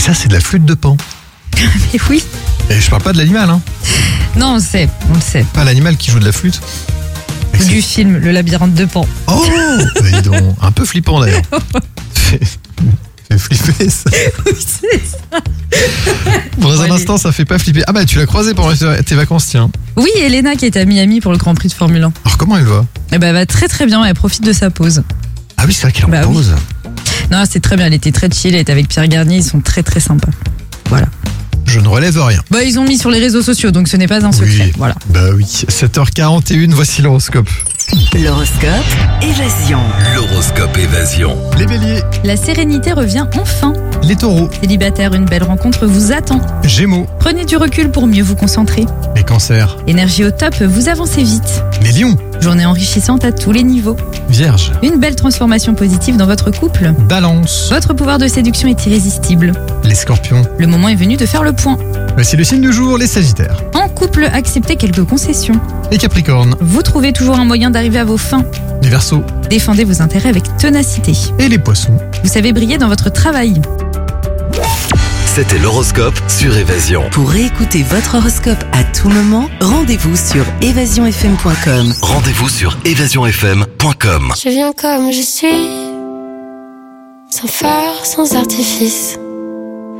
ça, c'est de la flûte de Pan. Mais oui. Et je parle pas de l'animal, hein. Non, on le sait. Pas l'animal qui joue de la flûte. Ou du film Le Labyrinthe de Pan. Oh, bah dis donc, un peu flippant d'ailleurs. Fait flipper ça. Oui, c'est ça. Dans un instant, ça fait pas flipper. Ah bah tu l'as croisé pendant tes vacances, tiens. Oui, Elena qui est à Miami pour le Grand Prix de Formule 1. Alors comment elle va? Eh ben, elle va très très bien, elle profite de sa pause. Ah oui, c'est vrai qu'elle est en Bah pause. Non, c'est très bien, elle était très chill, elle était avec Pierre Garnier, ils sont très très sympas. Voilà. Je ne relève rien. Bah, ils ont mis sur les réseaux sociaux, donc ce n'est pas un secret. Oui. Voilà. Bah oui. 7h41, voici l'horoscope. L'horoscope Évasion. L'horoscope Évasion. Les béliers, La sérénité revient enfin. les taureaux, Célibataire, une belle rencontre vous attend. gémeaux, Prenez du recul pour mieux vous concentrer. les cancers, Énergie au top, vous avancez vite. les lions, Journée enrichissante à tous les niveaux. vierges, Une belle transformation positive dans votre couple. balance, Votre pouvoir de séduction est irrésistible. les scorpions. Le moment est venu de faire le point. Voici le signe du jour, les sagittaires, En couple, acceptez quelques concessions. les capricornes, Vous trouvez toujours un moyen d'arriver à vos fins. les verseaux Défendez vos intérêts avec ténacité. et les poissons. Vous savez briller dans votre travail. C'était l'horoscope sur Évasion. Pour réécouter votre horoscope à tout moment, rendez-vous sur évasionfm.com. Rendez-vous sur évasionfm.com. Je viens comme je suis, sans phare, sans artifice.